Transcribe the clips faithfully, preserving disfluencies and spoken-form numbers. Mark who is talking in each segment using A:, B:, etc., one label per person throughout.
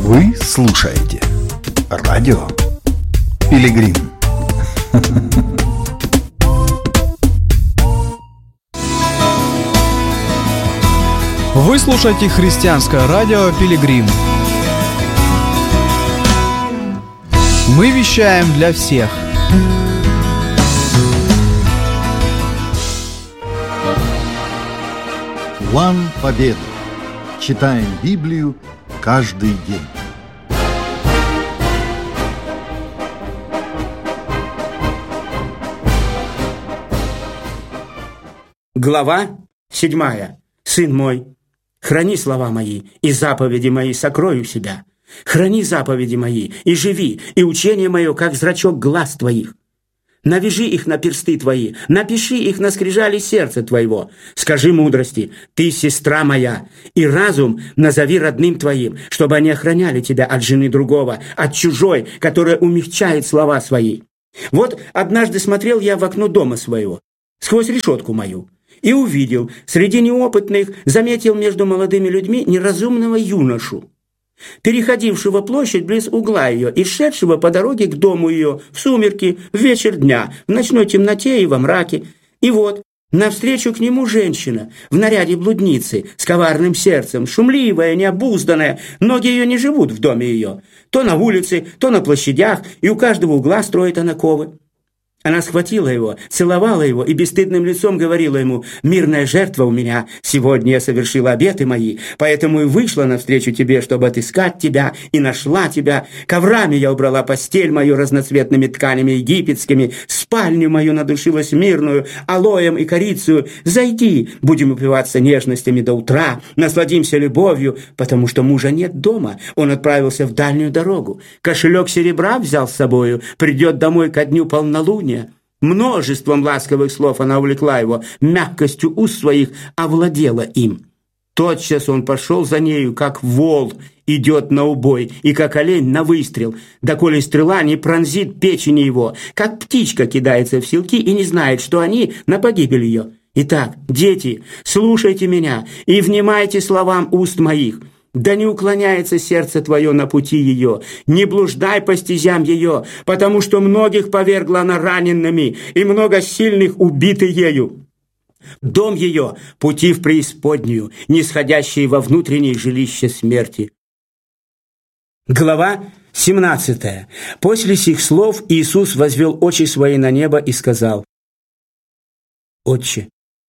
A: Вы слушаете радио Пилигрим.
B: Вы слушаете христианское радио Пилигрим. Мы вещаем для всех.
A: План победы. Читаем Библию каждый день.
C: Глава седьмая. Сын мой, храни слова мои, и заповеди мои сокрой у себя. Храни заповеди мои, и живи, и учение мое, как зрачок глаз твоих. Навяжи их на персты твои, напиши их на скрижали сердца твоего. Скажи мудрости, ты сестра моя, и разум назови родным твоим, чтобы они охраняли тебя от жены другого, от чужой, которая умягчает слова свои. Вот однажды смотрел я в окно дома своего, сквозь решетку мою, и увидел, среди неопытных заметил между молодыми людьми неразумного юношу, переходившего площадь близ угла ее и шедшего по дороге к дому ее в сумерки, в вечер дня, в ночной темноте и во мраке. И вот навстречу к нему женщина в наряде блудницы, с коварным сердцем, шумливая, необузданная, ноги ее не живут в доме ее, то на улице, то на площадях, и у каждого угла строит она ковы. Она схватила его, целовала его и бесстыдным лицом говорила ему: «Мирная жертва у меня, сегодня я совершила обеты мои, поэтому и вышла навстречу тебе, чтобы отыскать тебя, и нашла тебя. Коврами я убрала постель мою разноцветными тканями египетскими, спальню мою надушилась мирную, алоем и корицею. Зайди, будем упиваться нежностями до утра, насладимся любовью, потому что мужа нет дома, он отправился в дальнюю дорогу. Кошелек серебра взял с собою, придет домой ко дню полнолуния». Множеством ласковых слов она увлекла его, мягкостью уст своих овладела им. Тотчас он пошел за нею, как вол идет на убой, и как олень на выстрел, доколе стрела не пронзит печени его, как птичка кидается в селки и не знает, что они на погибель ее. Итак, дети, слушайте меня и внимайте словам уст моих. Да не уклоняется сердце твое на пути ее, не блуждай по стезям ее, потому что многих повергла она раненными, и много сильных убиты ею. Дом ее – пути в преисподнюю, нисходящие во внутреннее жилище смерти. Глава семнадцатая. После сих слов Иисус возвел очи свои на небо и сказал: «Отче,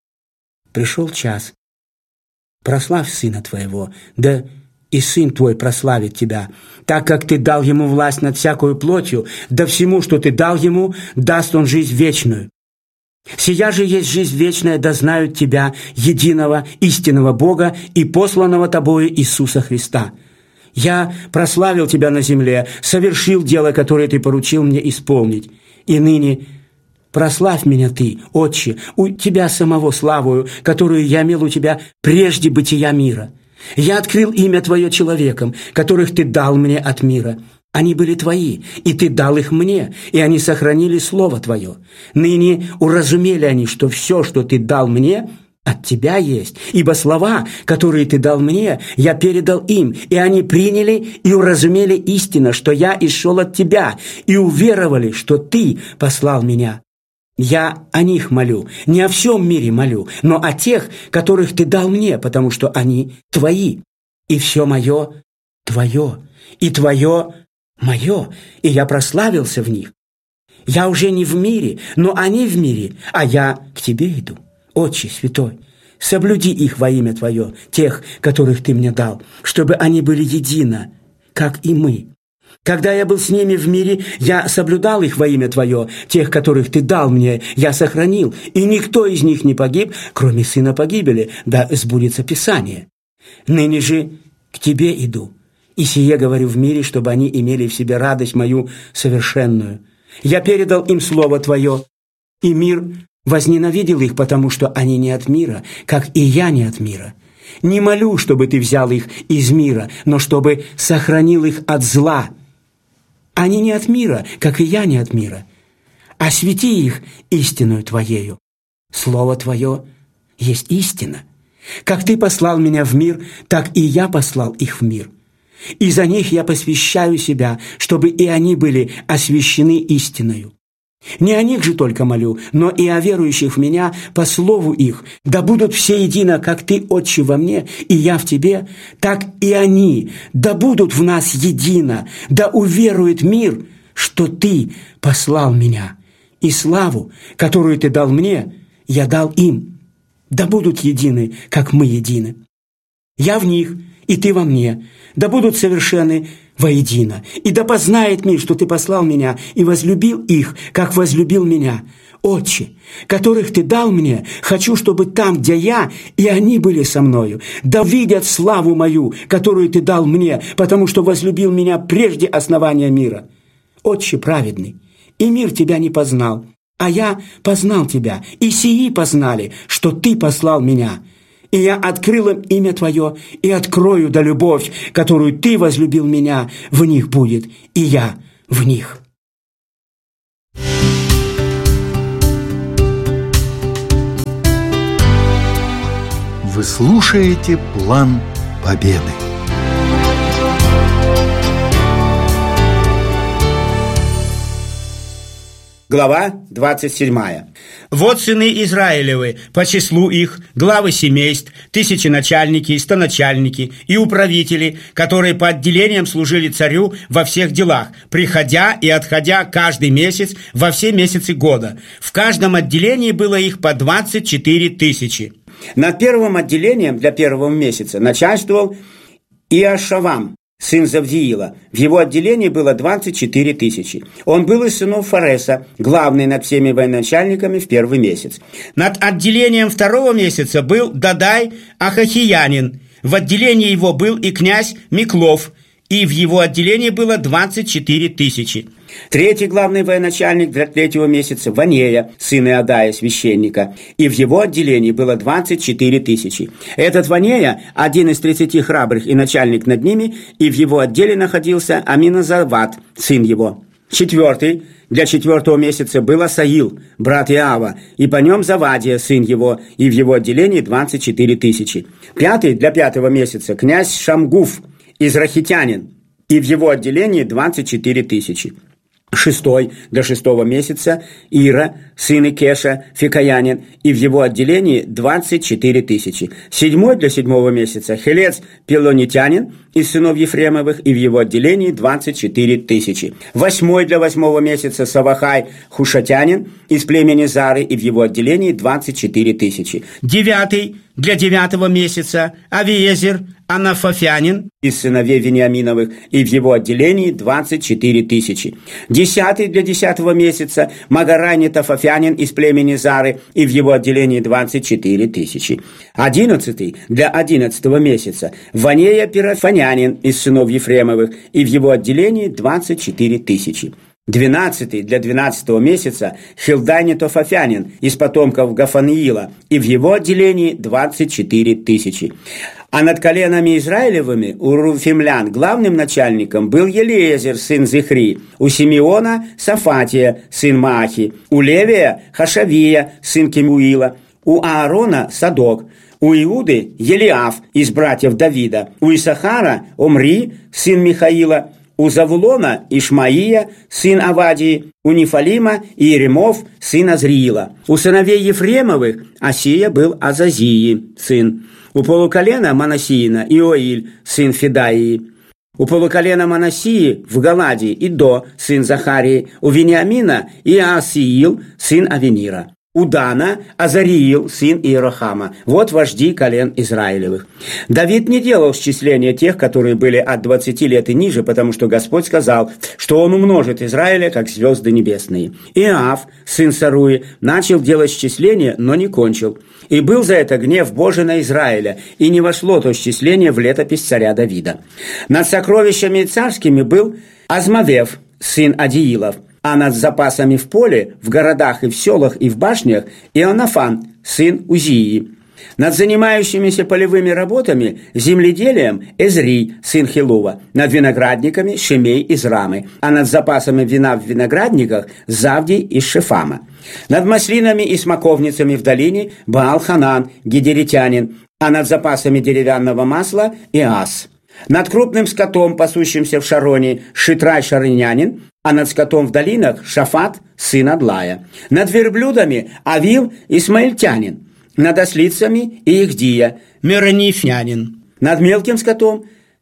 C: пришел час. Прославь Сына Твоего, да и Сын Твой прославит Тебя, так как Ты дал Ему власть над всякою плотью, да всему, что Ты дал Ему, даст Он жизнь вечную. Сия же есть жизнь вечная, да знают Тебя, единого истинного Бога и посланного Тобою Иисуса Христа. Я прославил Тебя на земле, совершил дело, которое Ты поручил мне исполнить, и ныне прославь меня Ты, Отче, у Тебя самого славою, которую я имел у Тебя прежде бытия мира. Я открыл имя Твое человекам, которых Ты дал мне от мира. Они были Твои, и Ты дал их мне, и они сохранили Слово Твое. Ныне уразумели они, что все, что Ты дал мне, от Тебя есть, ибо слова, которые Ты дал мне, я передал им, и они приняли и уразумели истинно, что я исшел от Тебя, и уверовали, что Ты послал меня. Я о них молю, не о всем мире молю, но о тех, которых Ты дал мне, потому что они Твои, и все мое Твое, и Твое мое, и я прославился в них. Я уже не в мире, но они в мире, а я к Тебе иду. Отче Святой, соблюди их во имя Твое, тех, которых Ты мне дал, чтобы они были едино, как и мы. Когда я был с ними в мире, я соблюдал их во имя Твое, тех, которых Ты дал мне, я сохранил, и никто из них не погиб, кроме сына погибели, да сбудется Писание. Ныне же к Тебе иду, и сие говорю в мире, чтобы они имели в себе радость мою совершенную. Я передал им Слово Твое, и мир возненавидел их, потому что они не от мира, как и я не от мира. Не молю, чтобы Ты взял их из мира, но чтобы сохранил их от зла. Они не от мира, как и я не от мира. Освети их истиною Твоею. Слово Твое есть истина. Как Ты послал меня в мир, так и я послал их в мир. и за них я посвящаю себя, чтобы и они были освящены истиною. Не о них же только молю, но и о верующих в Меня по слову их, да будут все едино, как Ты, Отче, во мне, и я в Тебе, так и они, да будут в нас едино, да уверует мир, что Ты послал Меня, и славу, которую Ты дал мне, я дал им, да будут едины, как мы едины. Я в них, и Ты во мне, да будут совершенны воедино, и да познает мир, что Ты послал Меня и возлюбил их, как возлюбил Меня. Отче, которых Ты дал мне, хочу, чтобы там, где я, и они были со мною, да видят славу мою, которую Ты дал мне, потому что возлюбил Меня прежде основания мира. Отче праведный, и мир Тебя не познал, а я познал Тебя, и сии познали, что Ты послал Меня. И я открыл им имя Твое, и открою, да любовь, которую Ты возлюбил Меня, в них будет, и я в них».
A: Вы слушаете «План Победы».
C: Глава двадцать седьмая. «Вот сыны Израилевы, по числу их, главы семейств, тысяченачальники, стоначальники и управители, которые по отделениям служили царю во всех делах, приходя и отходя каждый месяц во все месяцы года. В каждом отделении было их по двадцать четыре тысячи. Над первым отделением для первого месяца начальствовал Иошавам, сын Завдиила. В его отделении было двадцать четыре тысячи. Он был из сынов Фареса, главный над всеми военачальниками в первый месяц. Над отделением второго месяца был Дадай Ахахиянин. В отделении его был и князь Миклов, и в его отделении было двадцать четыре тысячи. Третий главный военачальник для третьего месяца – Ванея, сын Иодая, священника, и в его отделении было двадцать четыре тысячи. Этот Ванея – один из тридцати храбрых и начальник над ними, и в его отделе находился Аминазават, сын его. Четвертый для четвертого месяца был Асаил, брат Иава, и по нем Завадия, сын его, и в его отделении двадцать четыре тысячи. Пятый для пятого месяца – князь Шамгуф, израхитянин, и в его отделении двадцать четыре тысячи. Шестой до шестого месяца Ира, сын Икеша, фикаянин, и в его отделении двадцать четыре тысячи. Седьмой для седьмого месяца Хелец, пелонитянин, из сынов Ефремовых, и в его отделении двадцать четыре тысячи. Восьмой для восьмого месяца Савахай, хушатянин, из племени Зары, и в его отделении двадцать четыре тысячи. Девятый для девятого месяца Авиезер, Анафафянин, из сыновей Вениаминовых, и в его отделении двадцать четыре тысячи. Десятый для десятого месяца Магарани Тафафянин, из племени Зары, и в его отделении двадцать четыре тысячи. Одиннадцатый для одиннадцатого месяца Ванея Пирафанянин, из сынов Ефремовых, и в его отделении двадцать четыре тысячи. Двенадцатый для двенадцатого месяца Хилдани Тофафянин, из потомков Гафаниила, и в его отделении двадцать четыре тысячи. А над коленами Израилевыми у руфимлян главным начальником был Елиезер, сын Зихри, у Симеона Сафатия, сын Маахи, у Левия Хашавия, сын Кемуила, у Аарона Садок, у Иуды Елиаф из братьев Давида, у Исахара Омри, сын Михаила, у Завулона Ишмаия, сын Авадии, у Нефалима Иеремов, сын Азриила. У сыновей Ефремовых Асия был Азазии, сын. У полуколена Манасиина Иоиль, сын Федаии. У полуколена Манасии в Галаде Идо, сын Захарии. У Вениамина Иасиил, сын Авенира. У Дана Азариил, сын Иерохама. Вот вожди колен Израилевых. Давид не делал счисления тех, которые были от двадцати лет и ниже, потому что Господь сказал, что Он умножит Израиля, как звезды небесные. Иав, сын Саруи, начал делать счисление, но не кончил. И был за это гнев Божий на Израиля, и не вошло то счисление в летопись царя Давида. Над сокровищами царскими был Азмавев, сын Адиилов, а над запасами в поле, в городах и в селах и в башнях Ионафан, сын Узии. Над занимающимися полевыми работами, земледелием Эзри, сын Хилува, над виноградниками Шимей из Рамы, а над запасами вина в виноградниках Завдий из Шефама. Над маслинами и смоковницами в долине Баал-Ханан, гидеритянин, а над запасами деревянного масла Иас. Над крупным скотом, пасущимся в Шароне, Шитрай шарынянин, а над скотом в долинах Шафат, сын Адлая. Над верблюдами Авил, исмаильтянин. Над ослицами Ихдия, меронифнянин. Над мелким скотом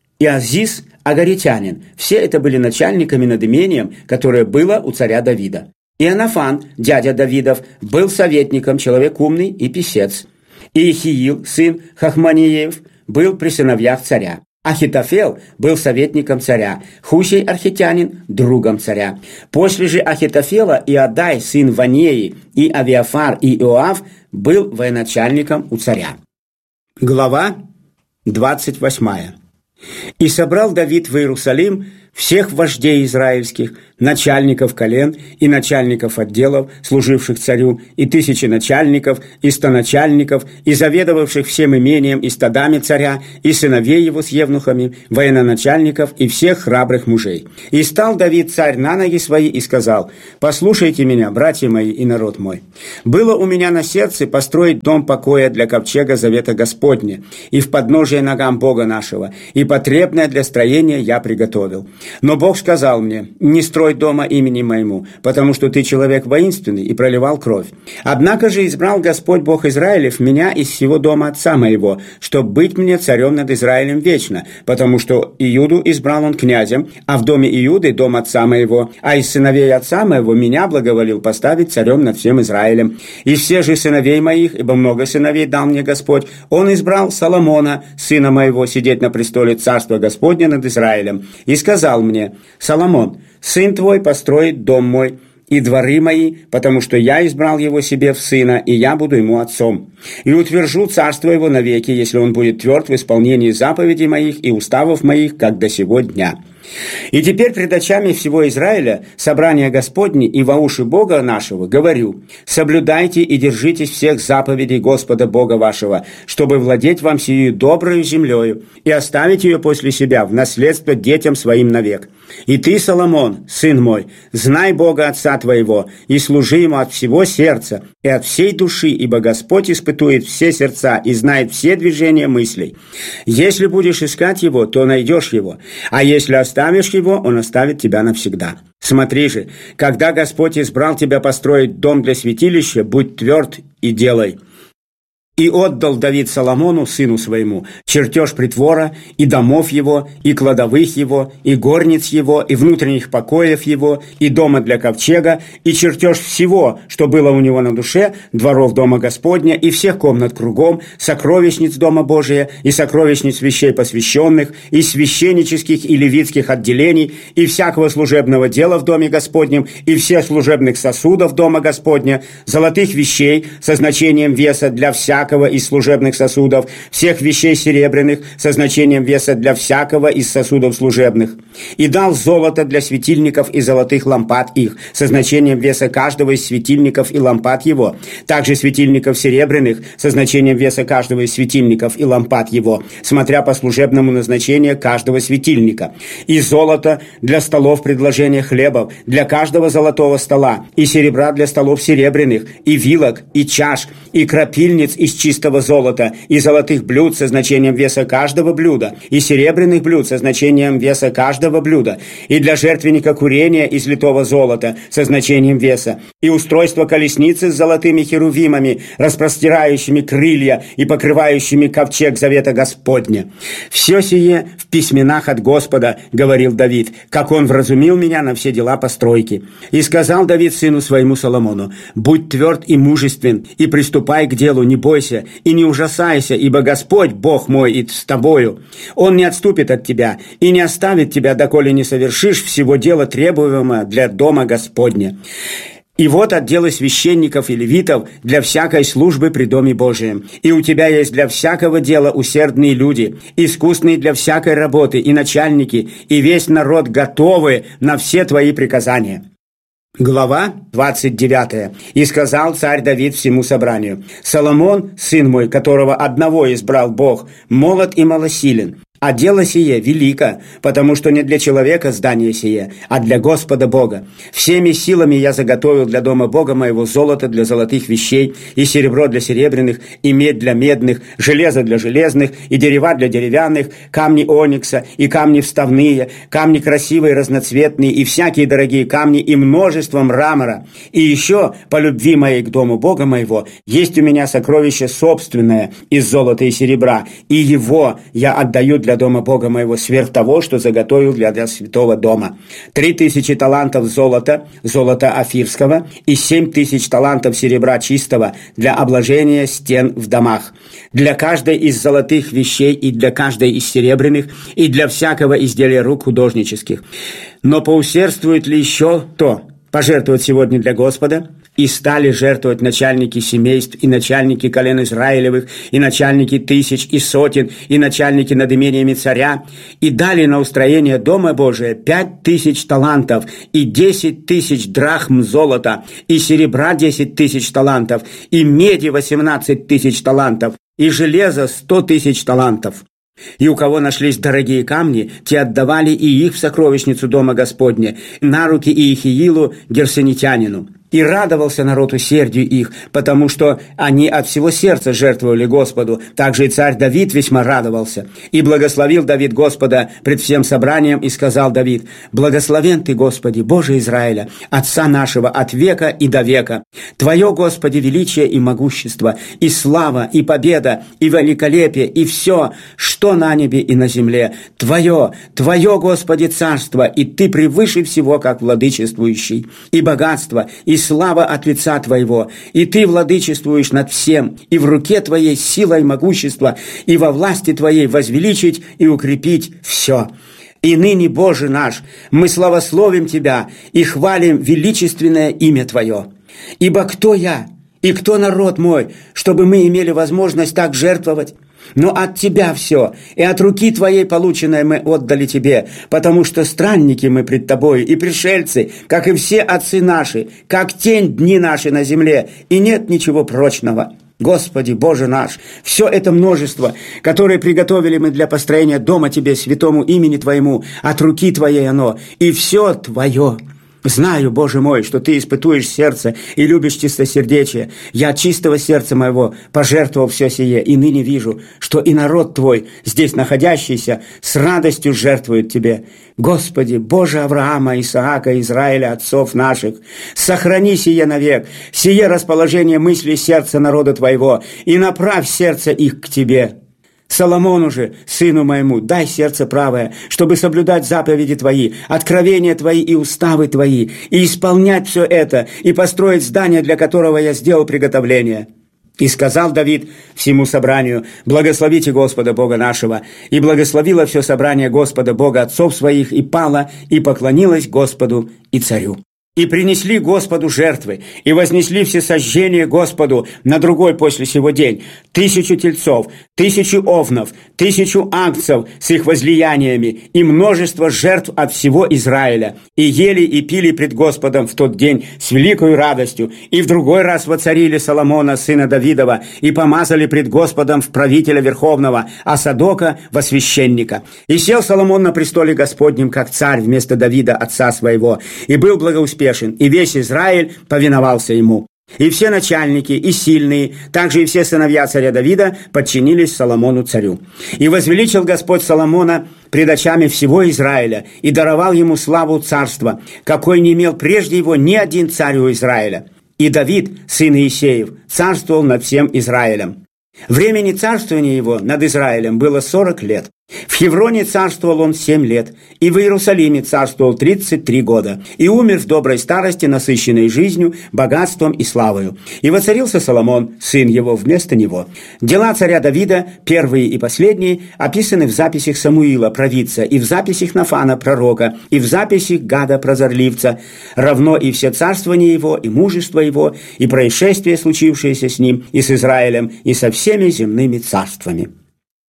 C: Иазис, агаритянин. Все это были начальниками над имением, которое было у царя Давида. Ионафан, дядя Давидов, был советником, человек умный и писец. Иехиил, сын Хахманиев, был при сыновьях царя. Ахитофел был советником царя, Хусей архитянин – другом царя. После же Ахитофела Иодай, сын Ванеи, и Авиафар, и Иоав был военачальником у царя. Глава двадцать восьмая. «И собрал Давид в Иерусалим всех вождей израильских, начальников колен и начальников отделов, служивших царю, и тысячи начальников, и стоначальников, и заведовавших всем имением и стадами царя, и сыновей его с евнухами, военачальников и всех храбрых мужей. И стал Давид царь на ноги свои и сказал: послушайте меня, братья мои и народ мой. Было у меня на сердце построить дом покоя для ковчега завета Господня, и в подножие ногам Бога нашего, и потребное для строения я приготовил. Но Бог сказал мне: не строй дома имени моему, потому что ты человек воинственный и проливал кровь. Однако же избрал Господь Бог Израилев меня из всего дома отца моего, чтобы быть мне царем над Израилем вечно, потому что Иуду избрал он князем, а в доме Иуды дом отца моего, а из сыновей отца моего меня благоволил поставить царем над всем Израилем. Из всех же сыновей моих, ибо много сыновей дал мне Господь, он избрал Соломона, сына моего, сидеть на престоле царства Господня над Израилем, и сказал мне: Соломон, сын твой построит дом мой и дворы мои, потому что я избрал его себе в сына, и я буду ему отцом. И утвержу царство его навеки, если он будет тверд в исполнении заповедей моих и уставов моих, как до сего дня. И теперь пред очами всего Израиля, собрания Господни и во уши Бога нашего, говорю: соблюдайте и держитесь всех заповедей Господа Бога вашего, чтобы владеть вам сию доброю землею и оставить ее после себя в наследство детям своим навек. И ты, Соломон, сын мой, знай Бога Отца твоего и служи ему от всего сердца и от всей души, ибо Господь испытует все сердца и знает все движения мыслей. Если будешь искать его, то найдешь его, а если оставишь его, он оставит тебя навсегда. Смотри же, когда Господь избрал тебя построить дом для святилища, будь тверд и делай. И отдал Давид Соломону, сыну своему, чертеж притвора, и домов его, и кладовых его, и горниц его, и внутренних покоев его, и дома для ковчега, и чертеж всего, что было у него на душе, дворов дома Господня, и всех комнат кругом, сокровищниц дома Божия, и сокровищниц вещей посвященных, и священнических и левитских отделений, и всякого служебного дела в доме Господнем, и всех служебных сосудов дома Господня, золотых вещей со значением веса для всякого из служебных сосудов, всех вещей серебряных со значением веса для всякого из сосудов служебных. И дал золото для светильников и золотых лампад их со значением веса каждого из светильников и лампад его, также светильников серебряных со значением веса каждого из светильников и лампад его, смотря по служебному назначению каждого светильника. И золото для столов предложения хлебов, для каждого золотого стола, и серебра для столов серебряных, и вилок, и чаш, и крапильниц из чистого золота, и золотых блюд со значением веса каждого блюда, и серебряных блюд со значением веса каждого блюда, и для жертвенника курения из литого золота со значением веса, и устройство колесницы с золотыми херувимами, распростирающими крылья и покрывающими ковчег завета Господня. «Все сие в письменах от Господа, — говорил Давид, — как он вразумил меня на все дела постройки. И сказал Давид сыну своему Соломону: будь тверд и мужествен, и приступай к делу, не бойся, и не ужасайся, ибо Господь, Бог мой, и с тобою. Он не отступит от тебя и не оставит тебя, доколе не совершишь всего дела требуемого для дома Господня. И вот отделы священников и левитов для всякой службы при Доме Божием. И у тебя есть для всякого дела усердные люди, искусные для всякой работы, и начальники, и весь народ готовы на все твои приказания». Глава двадцать девятая. «И сказал царь Давид всему собранию: Соломон, сын мой, которого одного избрал Бог, молод и малосилен, А дело сие велико, потому что не для человека здание сие, а для Господа Бога. Всеми силами я заготовил для дома Бога моего золото для золотых вещей, и серебро для серебряных, и медь для медных, железо для железных, и дерева для деревянных, камни оникса, и камни вставные, камни красивые, разноцветные, и всякие дорогие камни, и множество мрамора. И еще, по любви моей к дому Бога моего, есть у меня сокровище собственное из золота и серебра, и его я отдаю для дома Бога моего сверх того, что заготовил для, для святого дома. Три тысячи талантов золота, золота афирского, и семь тысяч талантов серебра чистого для обложения стен в домах. Для каждой из золотых вещей и для каждой из серебряных, и для всякого изделия рук художнических. Но поусердствует ли еще то пожертвовать сегодня для Господа? И стали жертвовать начальники семейств, и начальники колен Израилевых, и начальники тысяч и сотен, и начальники над имениями царя, и дали на устроение Дома Божия пять тысяч талантов, и десять тысяч драхм золота, и серебра десять тысяч талантов, и меди восемнадцать тысяч талантов, и железа сто тысяч талантов. И у кого нашлись дорогие камни, те отдавали и их в сокровищницу Дома Господня, на руки Иехиилу, герсонитянину. И радовался народ усердию их, потому что они от всего сердца жертвовали Господу. Также и царь Давид весьма радовался. И благословил Давид Господа пред всем собранием, и сказал Давид: «Благословен Ты, Господи, Боже Израиля, Отца нашего от века и до века. Твое, Господи, величие и могущество, и слава, и победа, и великолепие, и все, что на небе и на земле. Твое, Твое, Господи, царство, и Ты превыше всего, как владычествующий. И богатство, и слава от лица Твоего, и Ты владычествуешь над всем, и в руке Твоей сила и могущество, и во власти Твоей возвеличить и укрепить все. И ныне, Боже наш, мы славословим Тебя и хвалим величественное имя Твое. Ибо кто я и кто народ мой, чтобы мы имели возможность так жертвовать? Но от Тебя все, и от руки Твоей полученное мы отдали Тебе, потому что странники мы пред Тобою и пришельцы, как и все отцы наши, как тень дни наши на земле, и нет ничего прочного. Господи, Боже наш, все это множество, которое приготовили мы для построения дома Тебе, святому имени Твоему, от руки Твоей оно, и все Твое. Знаю, Боже мой, что Ты испытуешь сердце и любишь чистосердечие. Я от чистого сердца моего пожертвовал все сие, и ныне вижу, что и народ Твой, здесь находящийся, с радостью жертвует Тебе. Господи, Боже Авраама, Исаака, Израиля, отцов наших, сохрани сие навек, сие расположение мысли сердца народа Твоего, и направь сердце их к Тебе. Соломону же, сыну моему, дай сердце правое, чтобы соблюдать заповеди Твои, откровения Твои и уставы Твои, и исполнять все это, и построить здание, для которого я сделал приготовление». И сказал Давид всему собранию: «Благословите Господа Бога нашего». И благословило все собрание Господа Бога отцов своих, и пало, и поклонилось Господу и царю. И принесли Господу жертвы, и вознесли все сожжения Господу на другой после сего день тысячу тельцов, тысячу овнов, тысячу агнцев с их возлияниями и множество жертв от всего Израиля. И ели и пили пред Господом в тот день с великой радостью. И в другой раз воцарили Соломона, сына Давидова, и помазали пред Господом в правителя верховного, а Садока во священника. И сел Соломон на престоле Господнем, как царь вместо Давида, отца своего, и был благоуспешен, и весь Израиль повиновался ему. И все начальники, и сильные, также и все сыновья царя Давида подчинились Соломону царю. И возвеличил Господь Соломона пред очами всего Израиля, и даровал ему славу царства, какой не имел прежде его ни один царь у Израиля. И Давид, сын Иисеев, царствовал над всем Израилем. Времени царствования его над Израилем было сорок лет. В Хевроне царствовал он семь лет, и в Иерусалиме царствовал тридцать три года, и умер в доброй старости, насыщенной жизнью, богатством и славою. И воцарился Соломон, сын его, вместо него. Дела царя Давида, первые и последние, описаны в записях Самуила, провидца, и в записях Нафана, пророка, и в записях Гада, прозорливца, равно и все царствование его, и мужество его, и происшествия, случившиеся с ним, и с Израилем, и со всеми земными царствами.